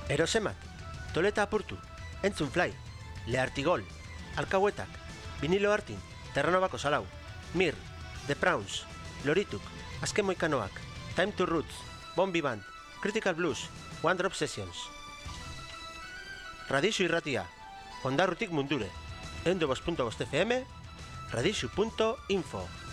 Erosemat, Toleta apurtu, Entzun Fly, Leartigol, Alkahuetak, Vinilo Artin, Terranobako Salau, Mir, The Prawns, Lorituk, Azken Moikanoak, Time to Roots, Bombi Band, Critical Blues, One Drop Sessions. Radixu irratia, Ondarrutik mundure, 102.5 FM, radixu.info.